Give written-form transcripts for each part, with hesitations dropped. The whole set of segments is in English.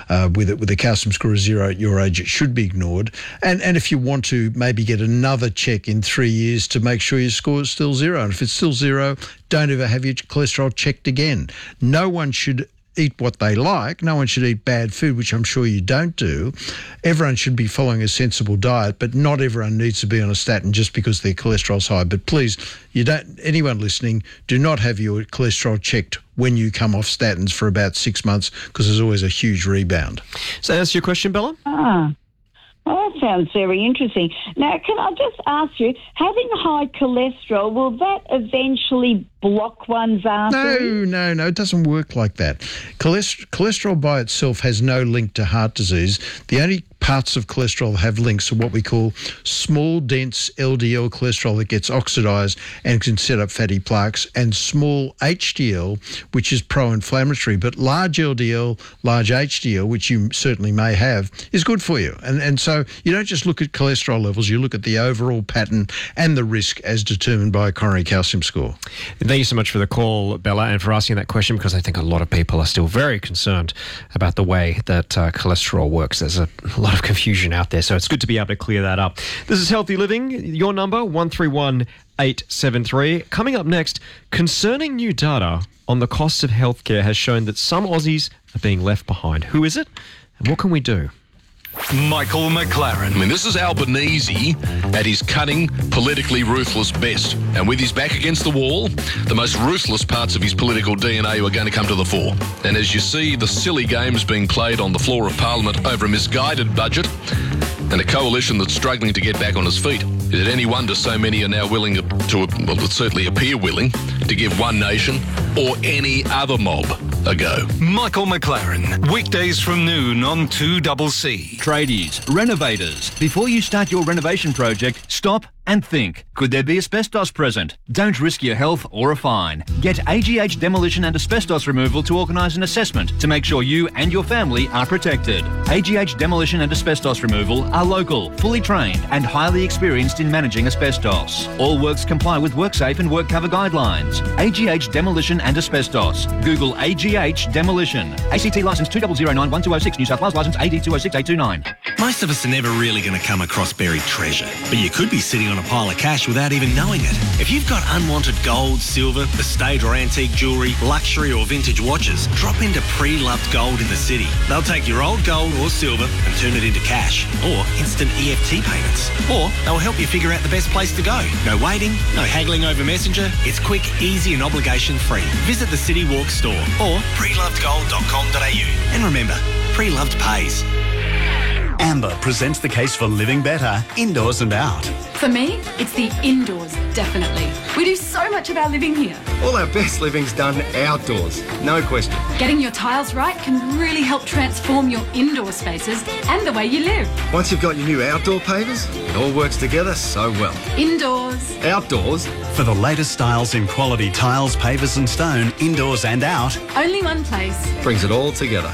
with a calcium score of 0 at your age, it should be ignored. And if you want to maybe get another check in 3 years to make sure your score is still 0, and if it's still 0, don't ever have your cholesterol checked again. No one should eat what they like. No one should eat bad food, which I'm sure you don't do. Everyone should be following a sensible diet, but not everyone needs to be on a statin just because their cholesterol's high. But please, anyone listening, do not have your cholesterol checked when you come off statins for about 6 months, because there's always a huge rebound. So that's your question, Bella? Well, that sounds very interesting. Now, can I just ask you, having high cholesterol, will that eventually block one's arteries? No, it doesn't work like that. Cholesterol by itself has no link to heart disease. The only parts of cholesterol that have links are what we call small, dense LDL cholesterol that gets oxidized and can set up fatty plaques, and small HDL, which is pro-inflammatory. But large LDL, large HDL, which you certainly may have, is good for you. And so you don't just look at cholesterol levels, you look at the overall pattern and the risk as determined by a coronary calcium score. Thank you so much for the call, Bella, and for asking that question, because I think a lot of people are still very concerned about the way that cholesterol works. There's a lot of confusion out there, so it's good to be able to clear that up. This is Healthy Living. Your number, 131873. Coming up next, concerning new data on the costs of healthcare has shown that some Aussies are being left behind. Who is it, and what can we do? Michael McLaren. This is Albanese at his cunning, politically ruthless best. And with his back against the wall, the most ruthless parts of his political DNA are going to come to the fore. And as you see the silly games being played on the floor of Parliament over a misguided budget and a coalition that's struggling to get back on its feet, is it any wonder so many are now willing to certainly appear willing, to give One Nation or any other mob a go? Michael McLaren, weekdays from noon on 2CC. Tradies, renovators, before you start your renovation project, stop and think. Could there be asbestos present? Don't risk your health or a fine. Get AGH Demolition and Asbestos Removal to organise an assessment to make sure you and your family are protected. AGH Demolition and Asbestos Removal are local, fully trained and highly experienced in managing asbestos. All works comply with WorkSafe and WorkCover guidelines. AGH Demolition and Asbestos. Google AGH Demolition. ACT licence 20091206, New South Wales licence AD 206829. Most of us are never really going to come across buried treasure, but you could be sitting on a pile of cash without even knowing it. If you've got unwanted gold, silver, estate or antique jewellery, luxury or vintage watches, drop into Pre-Loved Gold in the city. They'll take your old gold or silver and turn it into cash or instant EFT payments. Or they'll help you figure out the best place to go. No waiting, no haggling over Messenger. It's quick, easy and obligation free. Visit the City Walk store or prelovedgold.com.au. And remember, Pre-Loved pays. Amber presents the case for living better, indoors and out. For me, it's the indoors, definitely. We do so much of our living here. All our best living's done outdoors, no question. Getting your tiles right can really help transform your indoor spaces and the way you live. Once you've got your new outdoor pavers, it all works together so well. Indoors. Outdoors. For the latest styles in quality tiles, pavers and stone, indoors and out. Only one place. Brings it all together.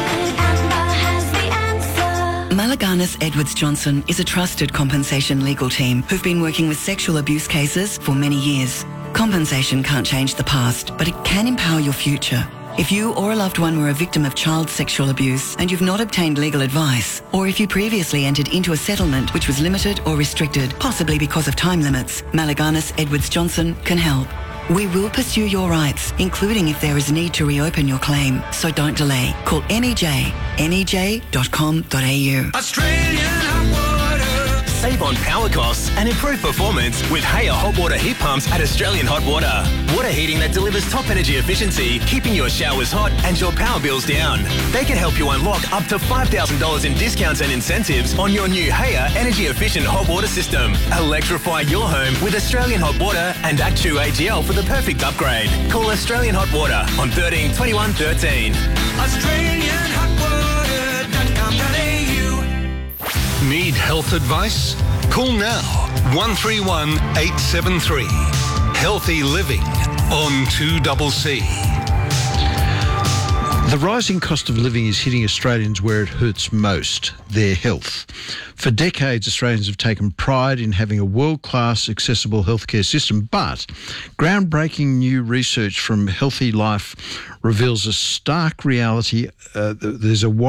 Malaganas Edwards Johnson is a trusted compensation legal team who've been working with sexual abuse cases for many years. Compensation can't change the past, but it can empower your future. If you or a loved one were a victim of child sexual abuse and you've not obtained legal advice, or if you previously entered into a settlement which was limited or restricted, possibly because of time limits, Malaganas Edwards Johnson can help. We will pursue your rights, including if there is a need to reopen your claim. So don't delay. Call MEJ, nej.com.au. Australian Hot Water. Save on power costs and improve performance with Haya hot water heat pumps at Australian Hot Water. Water heating that delivers top energy efficiency, keeping your showers hot and your power bills down. They can help you unlock up to $5,000 in discounts and incentives on your new Haya energy efficient hot water system. Electrify your home with Australian Hot Water and Actu AGL for the perfect upgrade. Call Australian Hot Water on 13 21 13. AustralianHotWater.com.au. Need health advice? Call now 131 873. Healthy Living on 2CC. The rising cost of living is hitting Australians where it hurts most, their health. For decades, Australians have taken pride in having a world-class, accessible healthcare system, but groundbreaking new research from Healthy Life reveals a stark reality. There's a